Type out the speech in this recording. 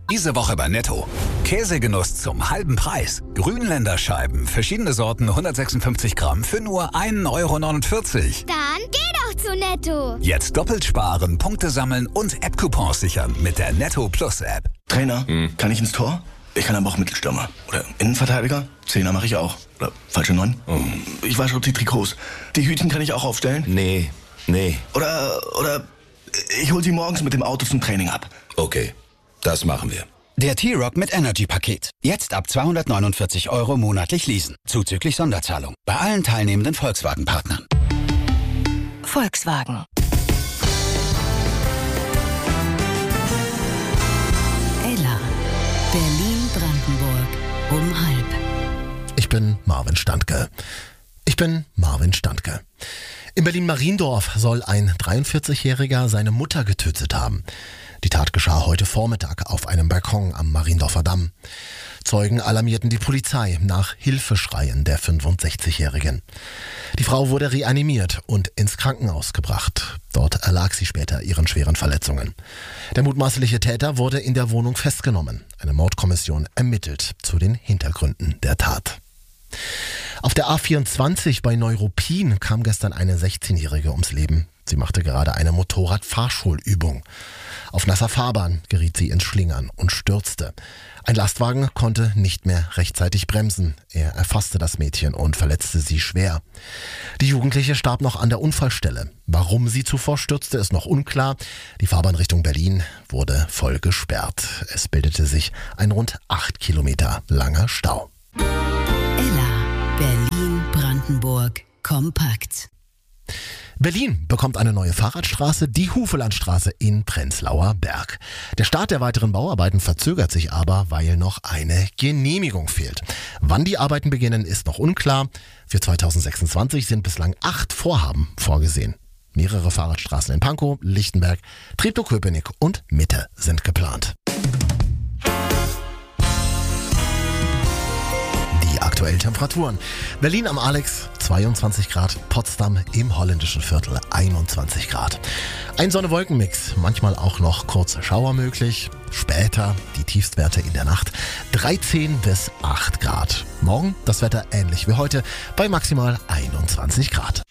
Diese Woche bei Netto. Käsegenuss zum halben Preis. Grünländerscheiben, verschiedene Sorten, 156 Gramm für nur 1,49 €. Dann geh doch zu Netto. Jetzt doppelt sparen, Punkte sammeln und App-Coupons sichern mit der Netto Plus App. Trainer, kann ich ins Tor? Ich kann aber auch Mittelstürmer. Oder Innenverteidiger? Zehner mache ich auch. Oder falsche 9? Ich wasche auch die Trikots. Die Hütchen kann ich auch aufstellen? Nee. Oder ich hol sie morgens mit dem Auto zum Training ab. Okay, das machen wir. Der T-Rock mit Energy-Paket. Jetzt ab 249 € monatlich leasen. Zuzüglich Sonderzahlung. Bei allen teilnehmenden Volkswagen-Partnern. Volkswagen. Ella. Berlin-Brandenburg. Um 12:30. Ich bin Marvin Standke. In Berlin-Mariendorf soll ein 43-Jähriger seine Mutter getötet haben. Die Tat geschah heute Vormittag auf einem Balkon am Mariendorfer Damm. Zeugen alarmierten die Polizei nach Hilfeschreien der 65-Jährigen. Die Frau wurde reanimiert und ins Krankenhaus gebracht. Dort erlag sie später ihren schweren Verletzungen. Der mutmaßliche Täter wurde in der Wohnung festgenommen. Eine Mordkommission ermittelt zu den Hintergründen der Tat. Auf der A24 bei Neuruppin kam gestern eine 16-Jährige ums Leben. Sie machte gerade eine Motorradfahrschulübung. Auf nasser Fahrbahn geriet sie ins Schlingern und stürzte. Ein Lastwagen konnte nicht mehr rechtzeitig bremsen. Er erfasste das Mädchen und verletzte sie schwer. Die Jugendliche starb noch an der Unfallstelle. Warum sie zuvor stürzte, ist noch unklar. Die Fahrbahn Richtung Berlin wurde voll gesperrt. Es bildete sich ein rund 8 Kilometer langer Stau. Ella. Berlin-Brandenburg. Kompakt. Berlin bekommt eine neue Fahrradstraße, die Hufelandstraße in Prenzlauer Berg. Der Start der weiteren Bauarbeiten verzögert sich aber, weil noch eine Genehmigung fehlt. Wann die Arbeiten beginnen, ist noch unklar. Für 2026 sind bislang 8 Vorhaben vorgesehen. Mehrere Fahrradstraßen in Pankow, Lichtenberg, Treptow-Köpenick und Mitte sind geplant. Aktuelle Temperaturen. Berlin am Alex 22 Grad, Potsdam im holländischen Viertel 21 Grad. Ein Sonne-Wolken-Mix, manchmal auch noch kurze Schauer möglich. Später die Tiefstwerte in der Nacht 13 bis 8 Grad. Morgen das Wetter ähnlich wie heute bei maximal 21 Grad.